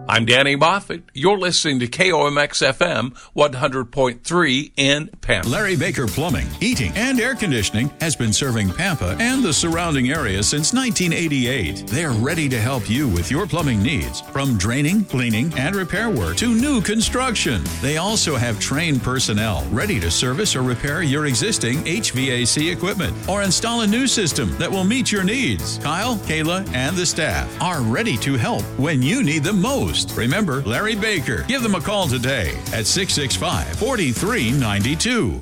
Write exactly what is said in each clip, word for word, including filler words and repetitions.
I'm Danny Moffett. You're listening to K O M X F M one hundred point three in Pampa. Larry Baker Plumbing, Heating, and Air Conditioning has been serving Pampa and the surrounding area since nineteen eighty-eight. They're ready to help you with your plumbing needs, from draining, cleaning, and repair work to new construction. They also have trained personnel ready to service or repair your existing H V A C equipment or install a new system that will meet your needs. Kyle, Kayla, and the staff are ready to help when you need them most. Remember Larry Baker. Give them a call today at six six five, four three nine two.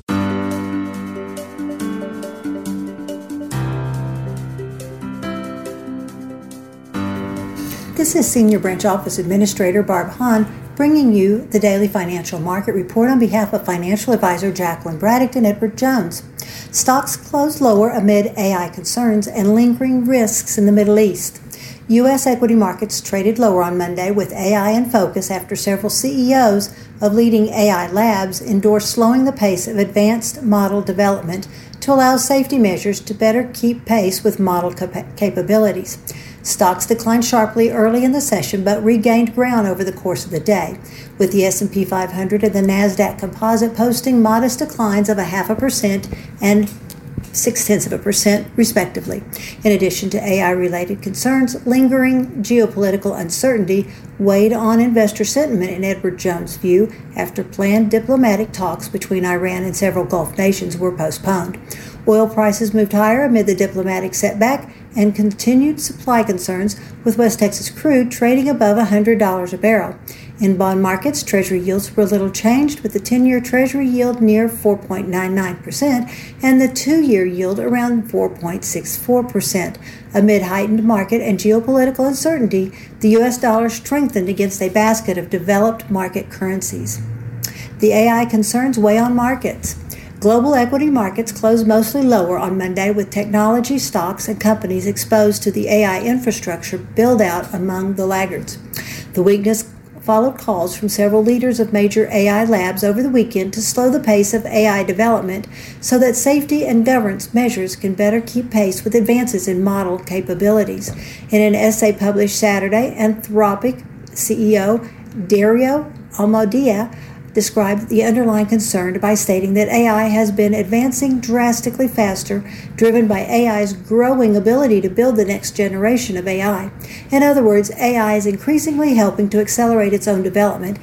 This is Senior Branch Office Administrator Barb Hahn bringing you the Daily Financial Market Report on behalf of Financial Advisor Jacqueline Braddock and Edward Jones. Stocks closed lower amid A I concerns and lingering risks in the Middle East. U S equity markets traded lower on Monday with A I in focus after several C E Os of leading A I labs endorsed slowing the pace of advanced model development to allow safety measures to better keep pace with model cap- capabilities. Stocks declined sharply early in the session but regained ground over the course of the day, with the S and P five hundred and the NASDAQ Composite posting modest declines of a half a percent and six-tenths of a percent, respectively. In addition to A I-related concerns, lingering geopolitical uncertainty weighed on investor sentiment in Edward Jones' view after planned diplomatic talks between Iran and several Gulf nations were postponed. Oil prices moved higher amid the diplomatic setback and continued supply concerns, with West Texas crude trading above one hundred dollars a barrel. In bond markets, Treasury yields were little changed, with the ten-year Treasury yield near four point nine nine percent and the two-year yield around four point six four percent. Amid heightened market and geopolitical uncertainty, the U S dollar strengthened against a basket of developed market currencies. The A I concerns weigh on markets. Global equity markets closed mostly lower on Monday, with technology stocks and companies exposed to the A I infrastructure build-out among the laggards. The weakness followed calls from several leaders of major A I labs over the weekend to slow the pace of A I development so that safety and governance measures can better keep pace with advances in model capabilities. In an essay published Saturday, Anthropic C E O Dario Amodei described the underlying concern by stating that A I has been advancing drastically faster, driven by A I's growing ability to build the next generation of A I. In other words, A I is increasingly helping to accelerate its own development